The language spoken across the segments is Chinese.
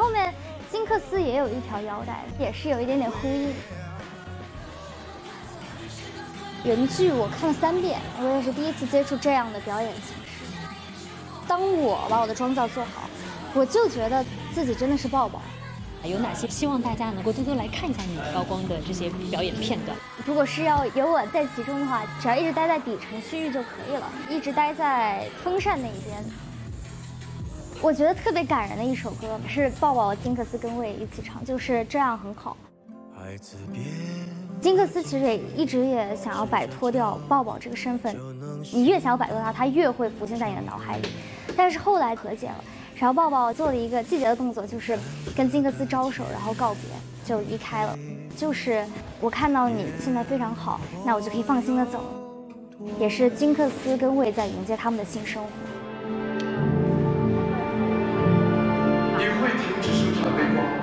后面金克斯也有一条腰带，也是有一点点呼应。人剧我看了3遍，我也是第一次接触这样的表演形式。当我把我的妆造做好，我就觉得自己真的是抱抱。 有哪些希望大家能够多多来看一下你高光的这些表演片段？ 如果是要有我在其中的话，只要一直待在底层区域就可以了，一直待在风扇那一边。我觉得特别感人的一首歌是抱抱金克斯跟魏一起唱，就是这样很好。金克斯其实也一直想要摆脱掉抱抱这个身份，你越想要摆脱他，他越会浮现在你的脑海里。但是后来和解了，然后抱抱做了一个细节的动作，就是跟金克斯招手，然后告别，就离开了。就是我看到你现在非常好，那我就可以放心的走了。也是金克斯跟魏在迎接他们的新生活。 你会停止生产背光，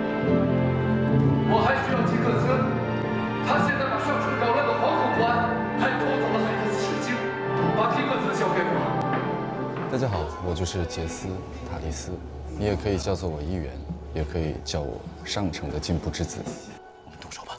我还需要金克斯。他现在把上城扰乱的皇后关，还偷走了海克斯水晶，把金克斯交给我。 大家好，我就是杰斯塔利斯，你也可以叫做我议员，也可以叫我上城的进步之子。我们动手吧。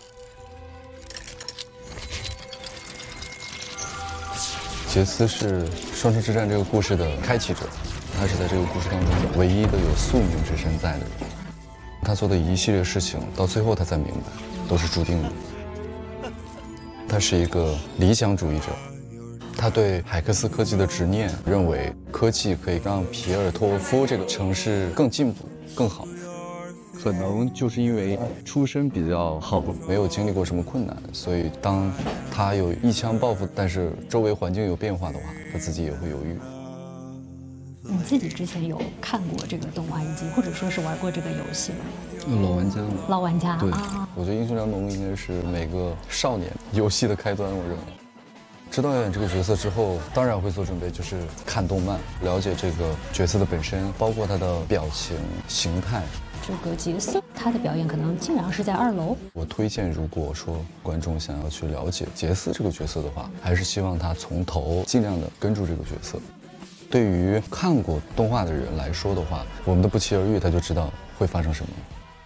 杰斯是双城之战这个故事的开启者，他是在这个故事当中唯一的有宿命之身在的人。他做的一系列事情，到最后他才明白，都是注定的。他是一个理想主义者，他对海克斯科技的执念，认为科技可以让皮尔托夫这个城市更进步、更好。可能就是因为出身比较好，没有经历过什么困难，所以当他有一腔抱负，但是周围环境有变化的话，他自己也会犹豫。 你自己之前有看过这个动画以及或者说是玩过这个游戏吗？ 老玩家了。 老玩家对， 啊， 我觉得英雄联盟应该是每个少年游戏的开端，我认为。知道要演这个角色之后，当然会做准备，就是看动漫，了解这个角色的本身，包括他的表情、形态。 这个杰斯他的表演可能基本上是在2楼。 我推荐，如果说观众想要去了解杰斯这个角色的话，还是希望他从头尽量的跟住这个角色。对于看过动画的人来说的话，我们的不期而遇，他就知道会发生什么。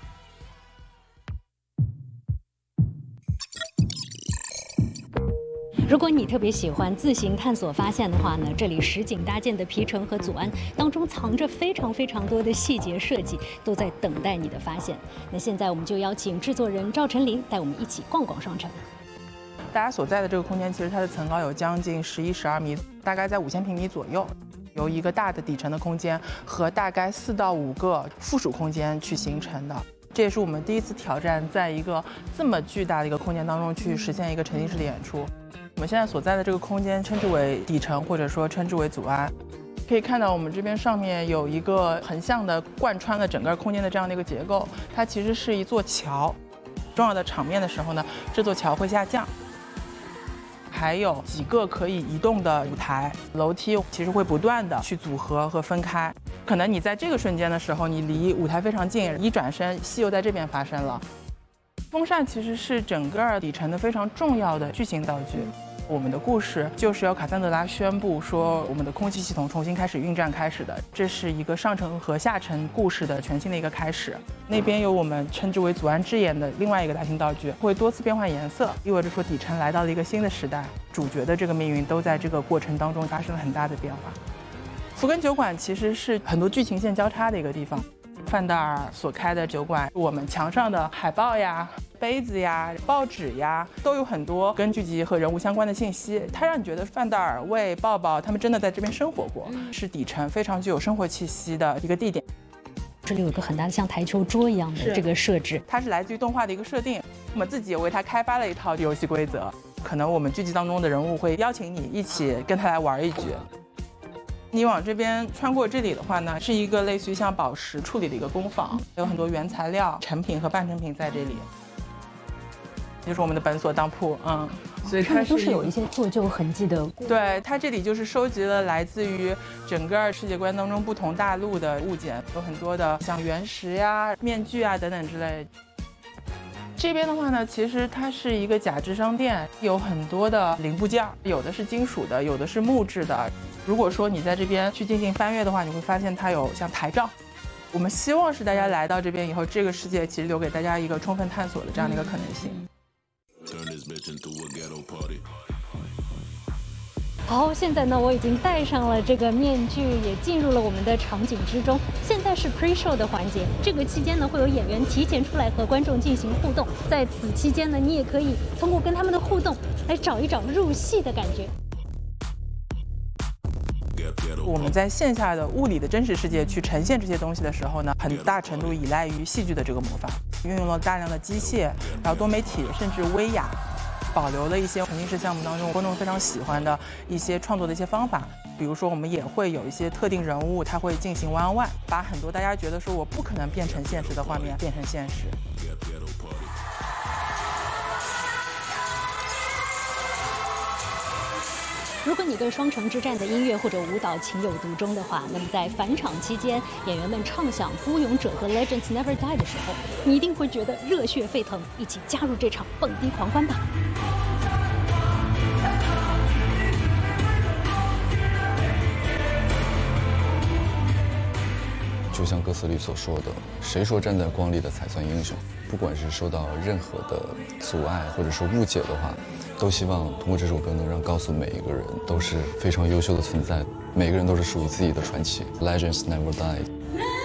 如果你特别喜欢自行探索发现的话呢，这里实景搭建的皮城和祖安当中藏着非常多的细节设计，都在等待你的发现。那现在我们就邀请制作人赵晨林带我们一起逛逛双城。 大家所在的这个空间，其实它的层高有将近11、12米，大概在5000平米左右，由一个大的底层的空间和大概4到5个附属空间去形成的。这也是我们第一次挑战，在一个这么巨大的一个空间当中去实现一个沉浸式的演出。我们现在所在的这个空间称之为底层，或者说称之为祖安。可以看到我们这边上面有一个横向的贯穿了整个空间的这样的一个结构，它其实是一座桥。重要的场面的时候呢，这座桥会下降。还有几个可以移动的舞台，楼梯其实会不断的去组合和分开。可能你在这个瞬间的时候，你离舞台非常近，一转身，戏又在这边发生了。风扇其实是整个底层的非常重要的剧情道具。我们的故事就是由卡桑德拉宣布说，我们的空气系统重新开始运转开始的。这是一个上层和下层故事的全新的一个开始。那边有我们称之为祖安之眼的另外一个大型道具，会多次变换颜色，意味着说底层来到了一个新的时代，主角的这个命运都在这个过程当中发生了很大的变化。福根酒馆其实是很多剧情线交叉的一个地方。范德尔所开的酒馆，我们墙上的海报呀、杯子呀、报纸呀，都有很多跟剧集和人物相关的信息。它让你觉得范德尔、魏、抱抱他们真的在这边生活过，是底层非常具有生活气息的一个地点。 这里有一个很大的像台球桌一样的这个设置， 它是来自于动画的一个设定，我们自己也为它开发了一套游戏规则。可能我们剧集当中的人物会邀请你一起跟他来玩一局。你往这边穿过这里的话呢，是一个类似于像宝石处理的一个工坊，有很多原材料、成品和半成品在这里。就是我们的本所当铺，所以它都是有一些做旧痕迹的。 对，它这里就是收集了来自于整个世界观当中不同大陆的物件，有很多的像原石呀、面具啊等等之类。这边的话呢，其实它是一个假肢商店，有很多的零部件，有的是金属的，有的是木质的。如果说你在这边去进行翻阅的话，你会发现它有像台帐， 我们希望是大家来到这边以后，这个世界其实留给大家一个充分探索的这样的一个可能性。 好，现在呢，我已经戴上了这个面具，也进入了我们的场景之中。现在是 pre-show 的环节，这个期间呢，会有演员提前出来和观众进行互动。在此期间呢，你也可以通过跟他们的互动来找一找入戏的感觉。 我们在线下的物理的真实世界去呈现这些东西的时候呢，很大程度依赖于戏剧的这个模仿，运用了大量的机械，然后多媒体，甚至微雅。保留了一些沉浸式项目当中观众非常喜欢的一些创作的一些方法，比如说我们也会有一些特定人物，他会进行 one-on-one， 把很多大家觉得说我不可能变成现实的画面变成现实。 如果你对《双城之战》的音乐或者舞蹈情有独钟的话，那么在返场期间，演员们唱响《孤勇者》和《Legends Never Die》的时候，你一定会觉得热血沸腾，一起加入这场蹦迪狂欢吧！ 就像歌词里所说的，谁说站在光里的才算英雄？不管是受到任何的阻碍或者说误解的话，都希望通过这首歌能让告诉每一个人都是非常优秀的存在，每个人都是属于自己的传奇。Legends never die。